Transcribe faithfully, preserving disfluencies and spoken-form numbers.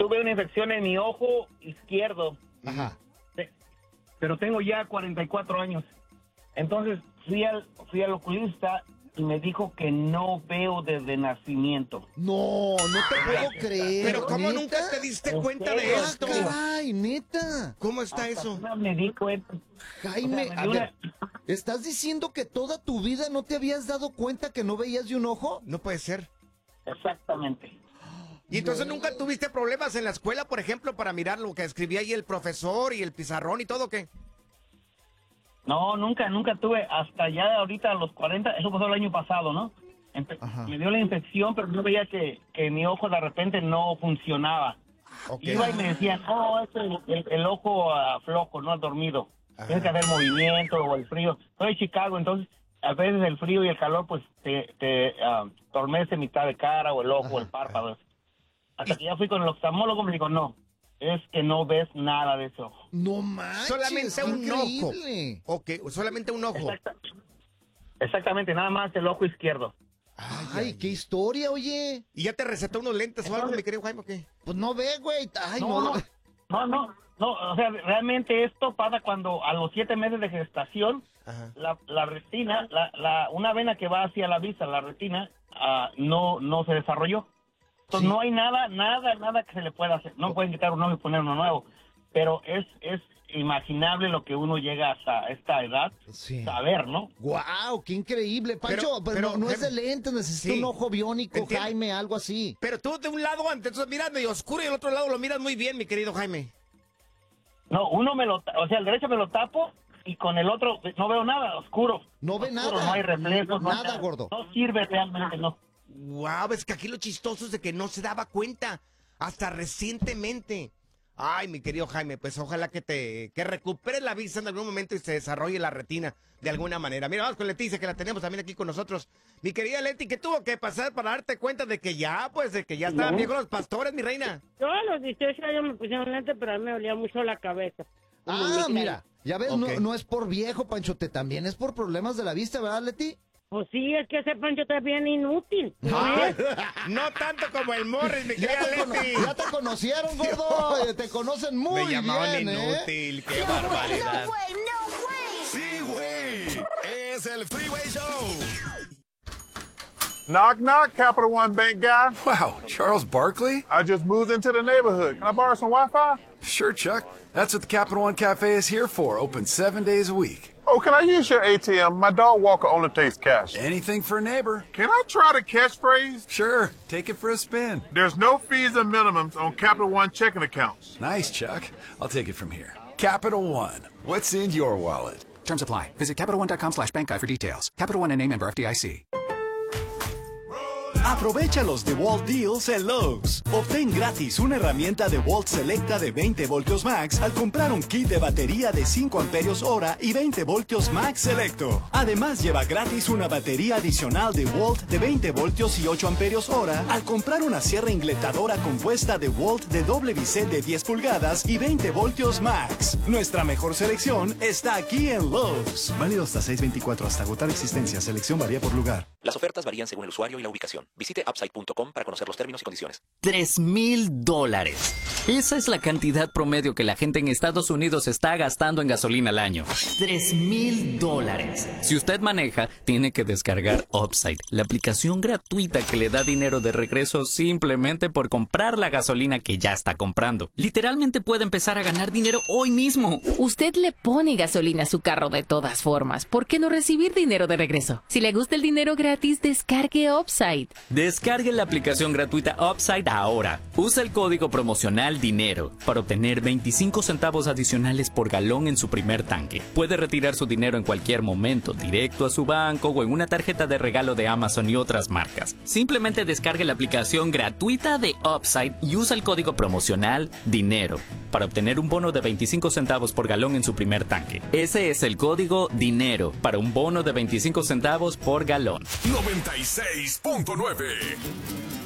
tuve una infección en mi ojo izquierdo. Ajá. Pero tengo ya cuarenta y cuatro años. Entonces fui al, fui al oculista y me dijo que no veo desde nacimiento. No, no te puedo creer. Pero ¿cómo ¿neta? nunca te diste cuenta de Ah, esto? caray, neta. ¿Cómo está eso? No me di cuenta. Jaime, O sea, me a dio ver, ¿estás diciendo que toda tu vida no te habías dado cuenta que no veías de un ojo? No puede ser. Exactamente. ¿Y entonces nunca tuviste problemas en la escuela, por ejemplo, para mirar lo que escribía ahí el profesor y el pizarrón y todo, qué? No, nunca, nunca tuve, hasta ya ahorita a los cuarenta, eso pasó el año pasado, ¿no? Empe- Ajá. me dio la infección, pero yo veía que, que mi ojo de repente no funcionaba. Ok. Iba y me decían, oh, es el, el- el ojo ah, flojo, no dormido. Ajá. Tiene que haber movimiento o el frío. Soy de Chicago, entonces a veces el frío y el calor pues te, te ah, tormece mitad de cara o el ojo o el párpado. Hasta que ya fui con el oftalmólogo, me dijo, no, es que no ves nada de ese ojo. No manches. Solamente un increíble. ojo. Ok, solamente un ojo. Exacta- Exactamente, nada más el ojo izquierdo. Ay, ay, qué historia, oye. ¿Y ya te recetó unos lentes o algo, Entonces- mi querido Jaime, o qué? Pues no ve, güey. Ay, no. No, no, no, no, no, o sea, realmente esto pasa cuando a los siete meses de gestación, Ajá. la, la retina, la, la, una vena que va hacia la vista, la retina, ah, no, no se desarrolló. Entonces Sí. no hay nada, nada, nada que se le pueda hacer. No pueden quitar un ojo y poner uno nuevo, pero es, es imaginable lo que uno llega hasta esta edad Sí. saber, ¿no? Guau, qué increíble. Pancho, Pero- pero, pero, no, no es de Jaime, lentes, necesita sí. un ojo biónico, Entiendo. Jaime, algo así. Pero tú de un lado antes, entonces miras medio oscuro y el otro lado lo miras muy bien, mi querido Jaime. No, uno me lo, ta- o sea, el derecho me lo tapo y con el otro no veo nada, oscuro. No ve Oscuro, nada. No hay reflejos, no hay Nada, gordo. No sirve realmente, no. Wow, es que aquí lo chistoso es de que no se daba cuenta hasta recientemente. Ay, mi querido Jaime, pues ojalá que te que recuperes la vista en algún momento y se desarrolle la retina de alguna manera. Mira, vamos con Leticia, que la tenemos también aquí con nosotros. Mi querida Leti, ¿qué tuvo que pasar para darte cuenta de que ya, pues, de que ya estaban No. viejos los pastores, mi reina? Yo a los dieciocho años me pusieron lente, pero a mí me dolía mucho la cabeza. Como Ah, migraña. mira, ya ves, Ok. no, no es por viejo, Panchote, también es por problemas de la vista, ¿verdad, Leti? Pues sí, es que ese Pancho está bien inútil. Ay, no tanto como el Morris, mi Ya querida te, cono- Leti. ya te conocieron, gordo. Te conocen muy Me llamaban bien, ¿eh? inútil, qué barbaridad. Sí, güey. Es el Freeway Show. Knock, knock, Capital One Bank guy. Wow, Charles Barkley? I just moved into the neighborhood. Can I borrow some Wi-Fi? Sure, Chuck. That's what the Capital One Cafe is here for, open seven days a week. Oh, can I use your A T M? My dog Walker only takes cash. Anything for a neighbor. Can I try the catchphrase? Sure, take it for a spin. There's no fees and minimums on Capital One checking accounts. Nice, Chuck. I'll take it from here. Capital One. What's in your wallet? Terms apply. Visit CapitalOne.com slash bank guide for details. Capital One N A member F D I C. Aprovecha los DeWalt Deals en Lowe's. Obtén gratis una herramienta DeWalt Selecta de veinte voltios max al comprar un kit de batería de cinco amperios hora y veinte voltios max selecto. Además, lleva gratis una batería adicional DeWalt de veinte voltios y ocho amperios hora al comprar una sierra ingletadora compuesta DeWalt de doble bisel de diez pulgadas y veinte voltios max. Nuestra mejor selección está aquí en Lowe's. Válido hasta seis veinticuatro, hasta agotar existencia. Selección varía por lugar. Las ofertas varían según el usuario y la ubicación. Visite upside punto com para conocer los términos y condiciones. Tres mil dólares. Esa es la cantidad promedio que la gente en Estados Unidos está gastando en gasolina al año. Tres mil dólares. Si usted maneja, tiene que descargar Upside, la aplicación gratuita que le da dinero de regreso simplemente por comprar la gasolina que ya está comprando. Literalmente puede empezar a ganar dinero hoy mismo. Usted le pone gasolina a su carro de todas formas. ¿Por qué no recibir dinero de regreso? Si le gusta el dinero gratis, descargue Upside. Descargue la aplicación gratuita Upside ahora. Usa el código promocional DINERO para obtener veinticinco centavos adicionales por galón en su primer tanque. Puede retirar su dinero en cualquier momento, directo a su banco o en una tarjeta de regalo de Amazon y otras marcas. Simplemente descargue la aplicación gratuita de Upside y usa el código promocional DINERO para obtener un bono de veinticinco centavos por galón en su primer tanque. Ese es el código DINERO para un bono de veinticinco centavos por galón. noventa y seis punto nueve